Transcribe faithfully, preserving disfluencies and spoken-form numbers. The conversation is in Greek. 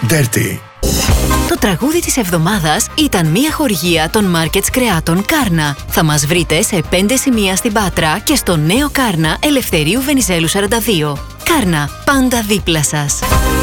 Dirty. Το τραγούδι της εβδομάδας ήταν μια χορηγία των Markets Κρεάτων Κάρνα. Θα μας βρείτε σε πέντε σημεία στην Πάτρα και στο νέο Κάρνα Ελευθερίου Βενιζέλου σαράντα δύο. Κάρνα, πάντα δίπλα σας.